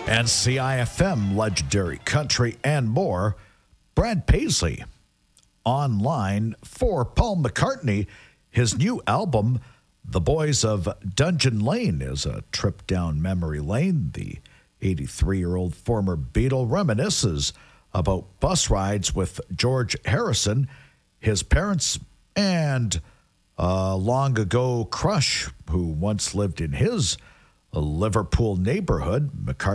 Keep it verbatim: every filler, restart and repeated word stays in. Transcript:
and C I F M, legendary country, and more. Brad Paisley online for Paul McCartney. His new album, The Boys of Dungeon Lane, is a trip down memory lane. The eighty-three-year-old former Beatle reminisces about bus rides with George Harrison, his parents, and a long-ago crush who once lived in his Liverpool neighborhood. McCartney